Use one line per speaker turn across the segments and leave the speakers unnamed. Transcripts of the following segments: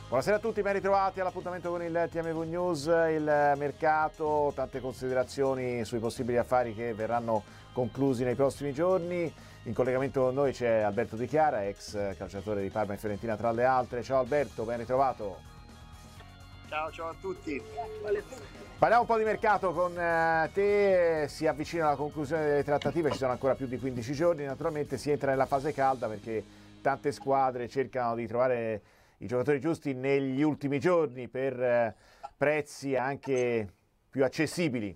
Buonasera a tutti, ben ritrovati all'appuntamento con il TMV News, il mercato, tante considerazioni sui possibili affari che verranno conclusi nei prossimi giorni. In collegamento con noi c'è Alberto Di Chiara, ex calciatore di Parma e Fiorentina tra le altre. Ciao Alberto, ben ritrovato.
Ciao a tutti.
Parliamo un po' di mercato con te, si avvicina la conclusione delle trattative, ci sono ancora più di 15 giorni, naturalmente si entra nella fase calda perché tante squadre cercano di trovare i giocatori giusti negli ultimi giorni per prezzi anche più accessibili.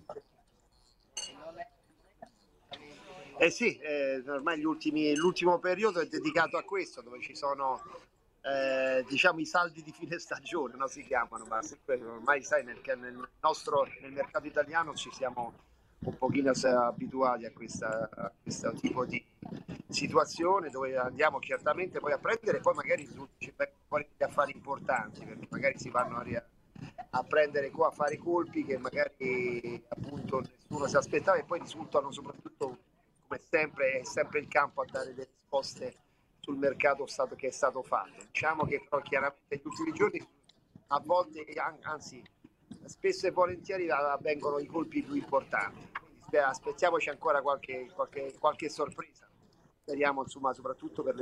Sì, ormai l'ultimo periodo è dedicato a questo, dove ci sono diciamo i saldi di fine stagione, no? Si chiamano, ma ormai sai nel mercato italiano ci siamo un pochino abituati a questo tipo di situazione dove andiamo certamente poi a prendere, poi magari ci vengono fuori degli affari importanti, perché magari si vanno a prendere qua, a fare colpi che magari appunto nessuno si aspettava e poi risultano soprattutto, come sempre, è sempre il campo a dare delle risposte sul mercato che è stato fatto. Diciamo che però chiaramente negli ultimi giorni a volte, anzi spesso e volentieri avvengono i colpi più importanti. Quindi aspettiamoci ancora qualche sorpresa. Speriamo insomma soprattutto per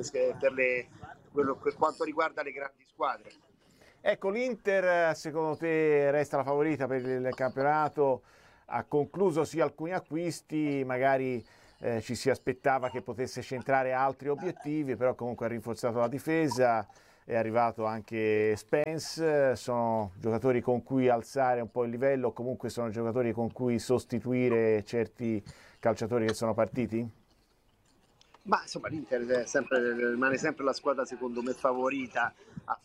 quanto riguarda le grandi squadre.
Ecco, l'Inter secondo te resta la favorita per il campionato? Ha concluso sì alcuni acquisti, magari ci si aspettava che potesse centrare altri obiettivi, però comunque ha rinforzato la difesa, è arrivato anche Spence, sono giocatori con cui alzare un po' il livello, comunque sono giocatori con cui sostituire certi calciatori che sono partiti?
Ma insomma l'Inter rimane sempre la squadra secondo me favorita,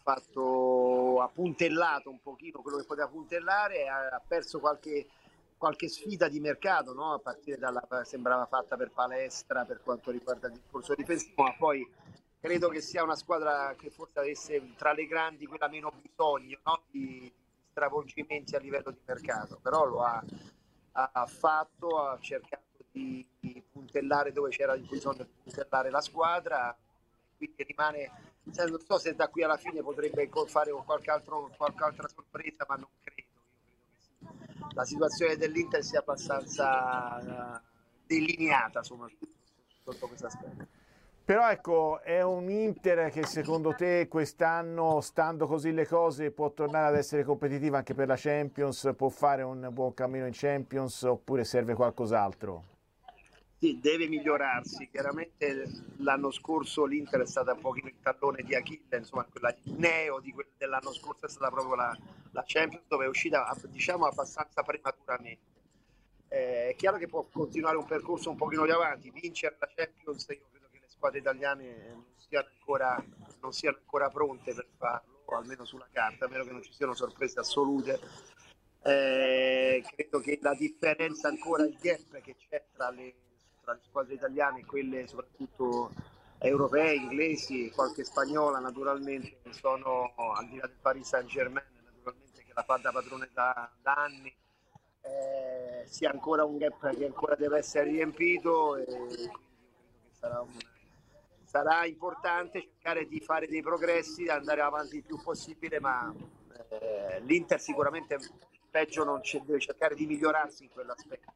ha puntellato un pochino quello che poteva puntellare, ha perso qualche sfida di mercato, no? A partire sembrava fatta per Palestra per quanto riguarda il discorso difensivo, ma poi credo che sia una squadra che forse avesse tra le grandi quella meno bisogno, no? di stravolgimenti a livello di mercato, però ha fatto, ha cercato di puntellare dove c'era il bisogno di puntellare la squadra, quindi rimane, non so se da qui alla fine potrebbe fare qualche altra sorpresa, ma non credo. Io credo che sì, la situazione dell'Inter sia abbastanza delineata sotto questo aspetto.
Però ecco, è un Inter che secondo te quest'anno, stando così le cose, può tornare ad essere competitiva anche per la Champions, può fare un buon cammino in Champions oppure serve qualcos'altro?
Sì, deve migliorarsi. Chiaramente l'anno scorso l'Inter è stata un pochino il tallone di Achille, insomma, il neo dell'anno scorso è stata proprio la Champions, dove è uscita diciamo abbastanza prematuramente. È chiaro che può continuare un percorso un pochino di avanti, vincere la Champions, io credo che le squadre italiane non siano ancora pronte per farlo, o almeno sulla carta, a meno che non ci siano sorprese assolute. Credo che la differenza ancora, il gap che c'è tra le squadre italiane e quelle soprattutto europee, inglesi e qualche spagnola naturalmente sono al di là del Paris Saint-Germain naturalmente che la fa da padrone da anni, sia ancora un gap che ancora deve essere riempito e quindi io credo che sarà importante cercare di fare dei progressi, andare avanti il più possibile, ma l'Inter sicuramente peggio non deve cercare di migliorarsi in quell'aspetto,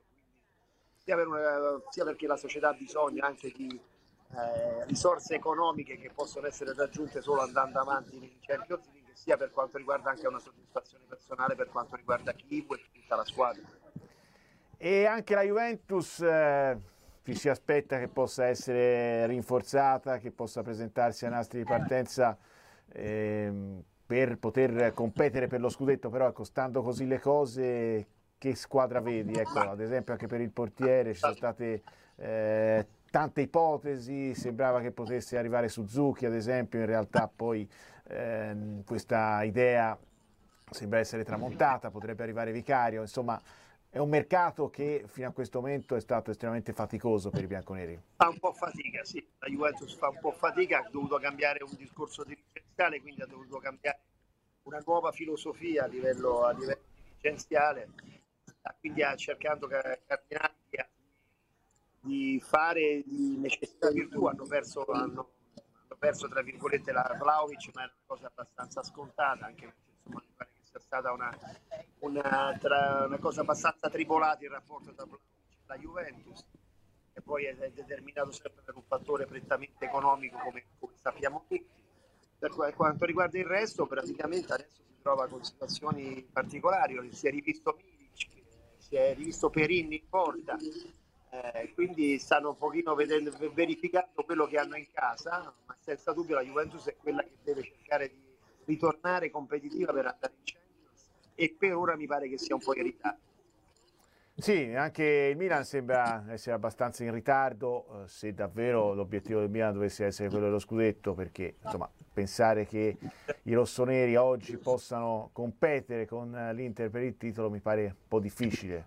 sia perché la società ha bisogno anche di risorse economiche che possono essere raggiunte solo andando avanti in Champions League, sia per quanto riguarda anche una soddisfazione personale per quanto riguarda Kivu e tutta la squadra.
E anche la Juventus ci si aspetta che possa essere rinforzata, che possa presentarsi a nastri di partenza per poter competere per lo scudetto, però ecco, stando così le cose, che squadra vedi? Ecco, ad esempio anche per il portiere ci sono state tante ipotesi, sembrava che potesse arrivare Suzuki ad esempio, in realtà poi questa idea sembra essere tramontata, potrebbe arrivare Vicario, insomma è un mercato che fino a questo momento è stato estremamente faticoso per i bianconeri.
Fa un po' fatica, sì, la Juventus fa un po' fatica, ha dovuto cambiare un discorso dirigenziale, quindi ha dovuto cambiare una nuova filosofia a livello dirigenziale, quindi ha cercato cardinali di fare di necessità virtù, hanno perso tra virgolette la Vlahovic, ma era una cosa abbastanza scontata, anche perché insomma mi pare che sia stata una cosa abbastanza tribolata il rapporto tra Vlahovic e la Juventus, e poi è determinato sempre per un fattore prettamente economico, come sappiamo tutti. Per quanto riguarda il resto, praticamente adesso si trova con situazioni particolari, si è rivisto Milic, si è rivisto Perin in porta, quindi stanno un pochino verificando quello che hanno in casa, ma senza dubbio la Juventus è quella che deve cercare di ritornare competitiva per andare in Champions, e per ora mi pare che sia un po' in ritardo.
Sì, anche il Milan sembra essere abbastanza in ritardo, se davvero l'obiettivo del Milan dovesse essere quello dello scudetto, perché insomma, pensare che i rossoneri oggi possano competere con l'Inter per il titolo mi pare un po' difficile.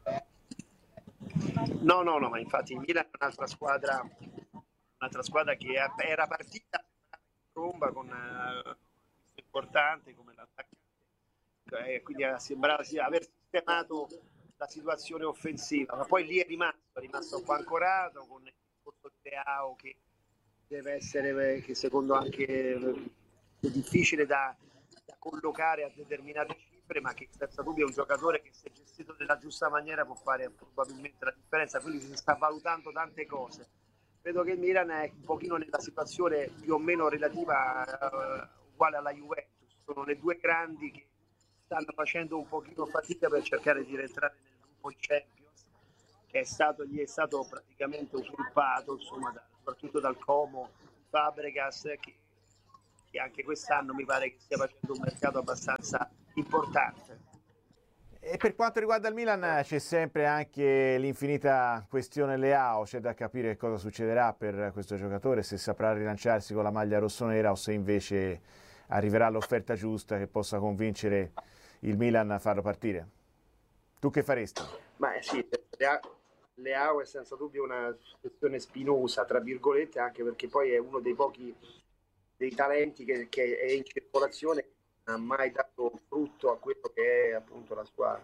No, ma infatti il Milan è un'altra squadra che era partita in tromba con importante come l'attaccante, quindi sembrava aver sistemato la situazione offensiva, ma poi lì è rimasto un po' ancorato con il discorso di Leao, che deve essere, che secondo anche è difficile da collocare a determinate cifre, ma che senza dubbio è un giocatore che, se gestito nella giusta maniera, può fare probabilmente la differenza. Quindi si sta valutando tante cose. Credo che il Milan è un pochino nella situazione più o meno relativa, uguale alla Juventus. Sono le due grandi che stanno facendo un pochino fatica per cercare di rientrare nel gruppo Champions, che gli è stato praticamente usurpato, insomma, soprattutto dal Como Fabregas, che anche quest'anno mi pare che stia facendo un mercato abbastanza importante.
E per quanto riguarda il Milan c'è sempre anche l'infinita questione Leao, c'è da capire cosa succederà per questo giocatore, se saprà rilanciarsi con la maglia rossonera o se invece arriverà l'offerta giusta che possa convincere il Milan a farlo partire. Tu che faresti?
Ma sì, Leao è senza dubbio una questione spinosa, tra virgolette, anche perché poi è uno dei pochi dei talenti che è in circolazione, non ha mai dato frutto a quello che è appunto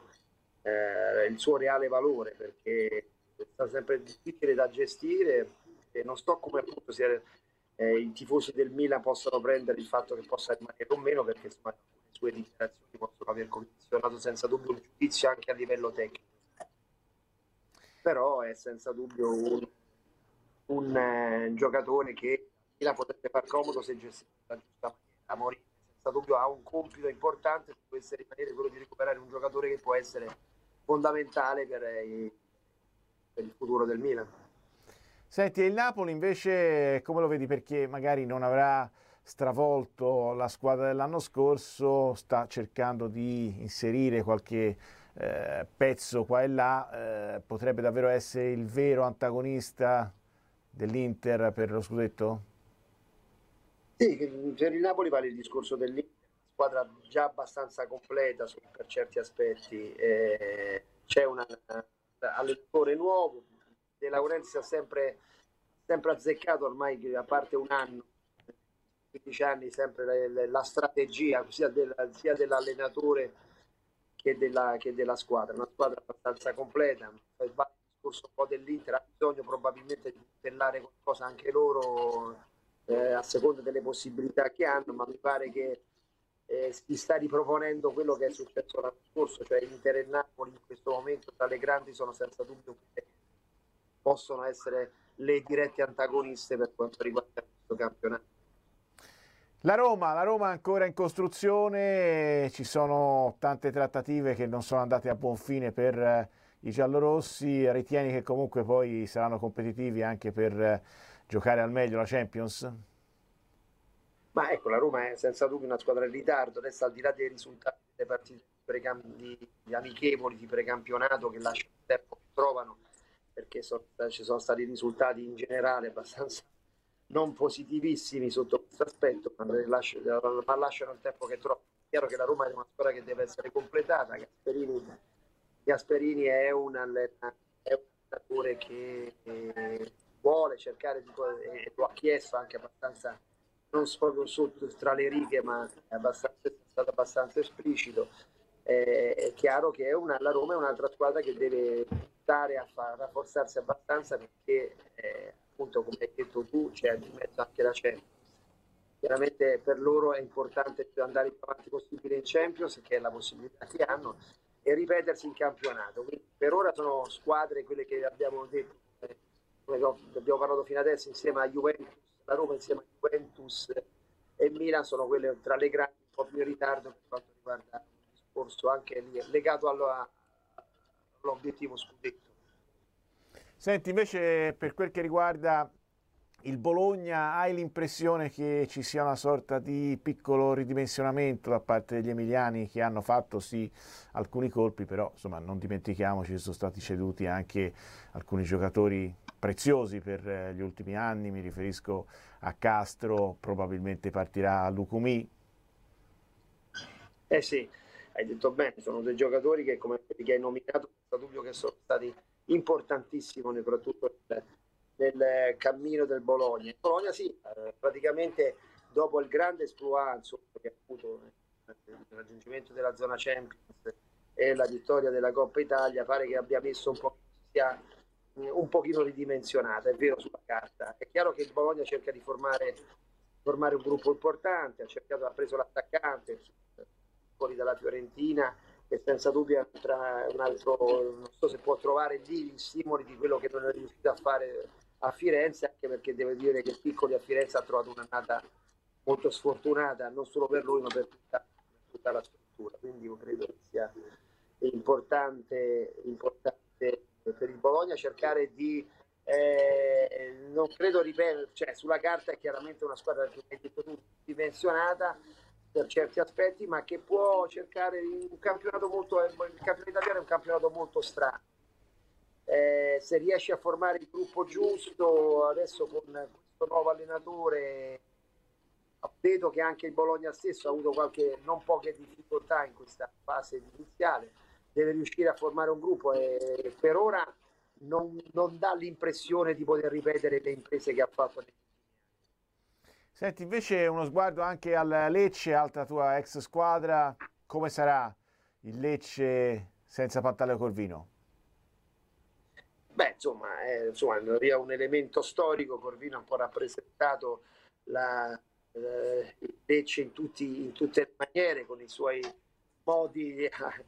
il suo reale valore, perché sta sempre difficile da gestire, e non so come appunto i tifosi del Milan possano prendere il fatto che possa rimanere o meno, perché insomma, le sue dichiarazioni possono aver condizionato senza dubbio un giudizio anche a livello tecnico. Però è senza dubbio un giocatore che la potrebbe far comodo se gestito nella giusta maniera. Mourinho senza dubbio ha un compito importante, se dovesse rimanere, quello di recuperare un giocatore che può essere fondamentale per il futuro del Milan.
Senti, e il Napoli invece come lo vedi? Perché magari non avrà stravolto la squadra dell'anno scorso, sta cercando di inserire qualche pezzo qua e là, potrebbe davvero essere il vero antagonista dell'Inter per lo scudetto?
Sì, per il Napoli vale il discorso dell'Inter, una squadra già abbastanza completa per certi aspetti, c'è un allenatore nuovo, De Laurentiis ha sempre azzeccato, ormai a parte un anno, 15 anni, sempre la strategia sia dell'allenatore che della squadra, una squadra abbastanza completa. Il discorso un po' dell'Inter, ha bisogno probabilmente di puntellare qualcosa anche loro, a seconda delle possibilità che hanno, ma mi pare che si sta riproponendo quello che è successo l'anno scorso, cioè Inter e Napoli in questo momento tra le grandi sono senza dubbio quelle che possono essere le dirette antagoniste per quanto riguarda questo campionato.
La Roma è ancora in costruzione, ci sono tante trattative che non sono andate a buon fine per i giallorossi. Ritieni che comunque poi saranno competitivi anche per giocare al meglio la Champions?
Ma ecco, la Roma è senza dubbio una squadra in ritardo, adesso al di là dei risultati delle partite di amichevoli di precampionato che lasciano il tempo che trovano, perché ci sono stati risultati in generale abbastanza non positivissimi sotto questo aspetto, ma lasciano il tempo che trovano. È chiaro che la Roma è una squadra che deve essere completata. Gasperini è un allenatore che vuole cercare di, e lo ha chiesto anche abbastanza, non proprio sotto tra le righe, ma è stato abbastanza esplicito. È chiaro che la Roma è un'altra squadra che deve stare a rafforzarsi abbastanza, perché appunto, come hai detto tu, c'è di mezzo anche la Champions. chiaramente per loro è importante andare il più avanti possibile in Champions, che è la possibilità che hanno, e ripetersi in campionato. Quindi per ora sono squadre quelle che abbiamo detto, come abbiamo parlato fino adesso, insieme a Juventus, la Roma insieme a Juventus e Milan sono quelle tra le grandi, un po' più in ritardo per quanto riguarda il discorso anche lì, legato all'obiettivo scudetto.
Senti, invece per quel che riguarda il Bologna, hai l'impressione che ci sia una sorta di piccolo ridimensionamento da parte degli emiliani, che hanno fatto sì alcuni colpi, però insomma non dimentichiamoci che sono stati ceduti anche alcuni giocatori preziosi per gli ultimi anni, mi riferisco a Castro, probabilmente partirà Lucumí.
Eh sì, hai detto bene, sono dei giocatori che, come quelli che hai nominato, senza dubbio che sono stati importantissimi, soprattutto nel cammino del Bologna. Il Bologna sì, praticamente dopo il grande exploit insomma, che ha avuto il raggiungimento della zona Champions e la vittoria della Coppa Italia, pare che abbia messo un po', sia un pochino ridimensionata, è vero, sulla carta. È chiaro che il Bologna cerca di formare un gruppo importante, ha preso l'attaccante fuori dalla Fiorentina, che senza dubbio un altro, non so se può trovare lì gli stimoli di quello che non è riuscito a fare a Firenze, anche perché devo dire che Piccoli a Firenze ha trovato un'annata molto sfortunata, non solo per lui ma per tutta la struttura, quindi io credo che sia importante per il Bologna cercare di non credo ripetere, cioè sulla carta è chiaramente una squadra che hai detto tu, dimensionata per certi aspetti, ma che può cercare un campionato molto, il campionato italiano è un campionato molto strano. Se riesce a formare il gruppo giusto, adesso con questo nuovo allenatore, vedo che anche il Bologna stesso ha avuto non poche difficoltà in questa fase iniziale, deve riuscire a formare un gruppo e per ora non dà l'impressione di poter ripetere le imprese che ha fatto negli ultimi anni.
Senti, invece uno sguardo anche al Lecce, altra tua ex squadra, come sarà il Lecce senza Pantaleo Corvino?
Beh, insomma, è un elemento storico, Corvino ha un po' rappresentato il Lecce in tutte le maniere, con i suoi modi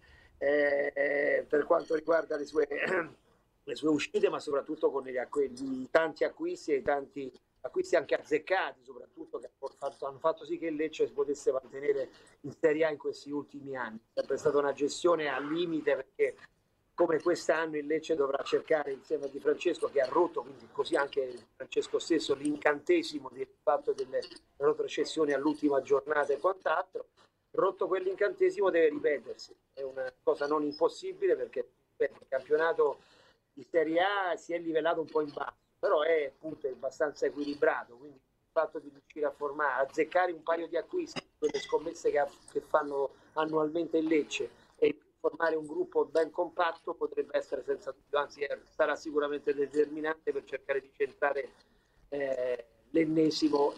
per quanto riguarda le sue uscite, ma soprattutto con i tanti acquisti e i tanti acquisti anche azzeccati, soprattutto che hanno fatto sì che il Lecce si potesse mantenere in Serie A in questi ultimi anni. È sempre stata una gestione al limite, perché come quest'anno il Lecce dovrà cercare insieme a Di Francesco, che ha rotto, quindi così anche Francesco stesso, l'incantesimo del fatto delle retrocessioni all'ultima giornata e quant'altro. Rotto quell'incantesimo deve ripetersi, è una cosa non impossibile, perché il campionato di Serie A si è livellato un po' in basso, però è appunto abbastanza equilibrato, quindi il fatto di riuscire a formare, azzeccare un paio di acquisti, quelle scommesse che fanno annualmente il Lecce, e formare un gruppo ben compatto potrebbe essere senza dubbio, anzi sarà sicuramente determinante per cercare di centrare l'ennesimo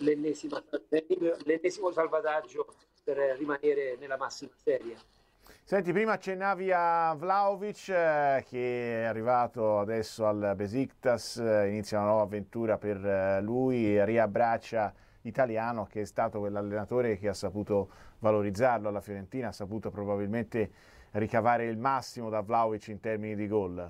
salvataggio per rimanere nella massima serie.
Senti, prima accennavi a Vlahovic, che è arrivato adesso al Besiktas, inizia una nuova avventura per lui, riabbraccia Italiano, che è stato quell'allenatore che ha saputo valorizzarlo alla Fiorentina, ha saputo probabilmente ricavare il massimo da Vlahovic in termini di gol.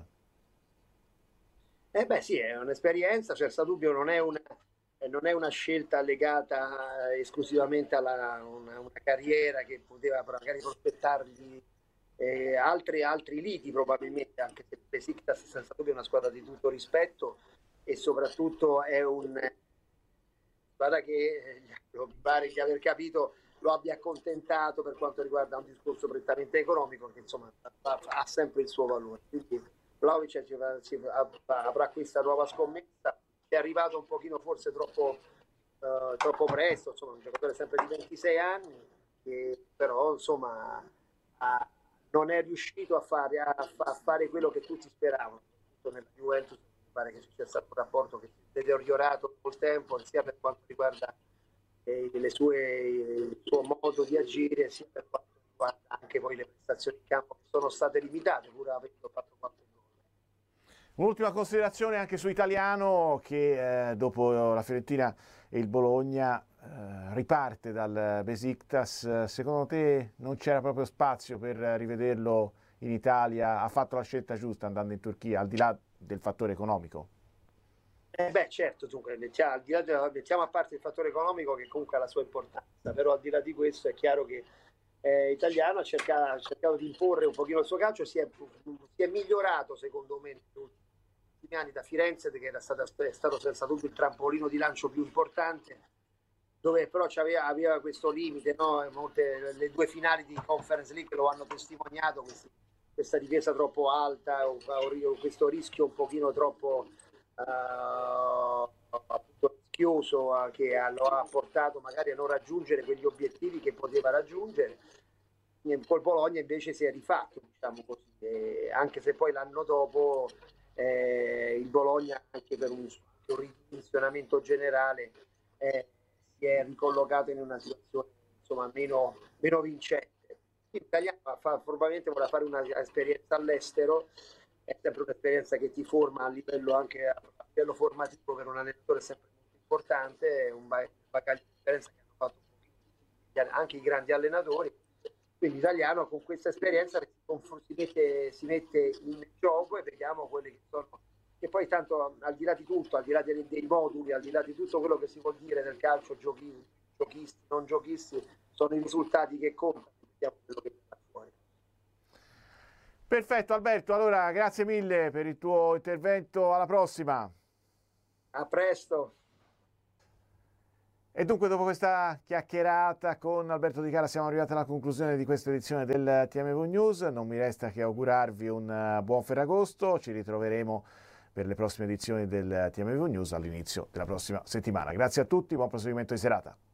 Beh sì, è un'esperienza, senza dubbio non è una scelta legata esclusivamente a una carriera che poteva magari prospettargli altri liti probabilmente, anche se Besiktas senza dubbio è una squadra di tutto rispetto e soprattutto è una squadra che mi pare di aver capito lo abbia accontentato per quanto riguarda un discorso prettamente economico, che insomma ha sempre il suo valore. Quindi Vlahovic avrà questa nuova scommessa, è arrivato un pochino forse troppo presto, insomma un giocatore sempre di 26 anni, che però insomma non è riuscito a fare quello che tutti speravano, soprattutto nella Juventus. Mi pare che ci sia stato un rapporto che si è deteriorato col tempo, sia per quanto riguarda il suo modo di agire, sia per quanto riguarda anche poi le prestazioni in campo, che sono state limitate, pur avendo fatto qualche gol.
Un'ultima considerazione anche su Italiano, che dopo la Fiorentina e il Bologna riparte dal Besiktas, secondo te non c'era proprio spazio per rivederlo in Italia? Ha fatto la scelta giusta andando in Turchia, al di là del fattore economico?
Beh, certo, dunque, mettiamo a parte il fattore economico che comunque ha la sua importanza, però al di là di questo è chiaro che Italiano ha cercato di imporre un pochino il suo calcio, si è migliorato secondo me negli ultimi anni da Firenze, che è stato senza dubbio il trampolino di lancio più importante, dove però aveva questo limite, no? Le due finali di Conference League lo hanno testimoniato, questa difesa troppo alta o questo rischio un pochino troppo appunto rischioso, che lo ha portato magari a non raggiungere quegli obiettivi che poteva raggiungere. Col Bologna invece si è rifatto, diciamo così, anche se poi l'anno dopo il Bologna, anche per un ridimensionamento generale, si è ricollocato in una situazione insomma meno vincente. L'italiano probabilmente vorrà fare un'esperienza all'estero, è sempre un'esperienza che ti forma a livello anche a livello formativo, per un allenatore è sempre molto importante, è un bagaglio di esperienza che hanno fatto anche i grandi allenatori. Quindi l'italiano con questa esperienza si mette in gioco, e vediamo quelle che sono, che poi tanto al di là di tutto, al di là dei moduli, al di là di tutto quello che si vuol dire del calcio, giochisti, non giochisti, sono i risultati che contano, vediamo quello che fa fuori.
Perfetto Alberto, allora grazie mille per il tuo intervento, alla prossima.
A presto.
E dunque dopo questa chiacchierata con Alberto Di Cara siamo arrivati alla conclusione di questa edizione del TMV News. Non mi resta che augurarvi un buon Ferragosto, ci ritroveremo per le prossime edizioni del TMV News all'inizio della prossima settimana. Grazie a tutti, buon proseguimento di serata.